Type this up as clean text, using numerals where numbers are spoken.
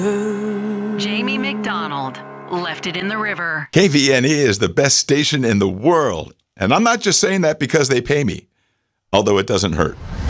Jamie McDonald left it in the river. KVNE is the best station in the world. And I'm not just saying that because they pay me, although it doesn't hurt.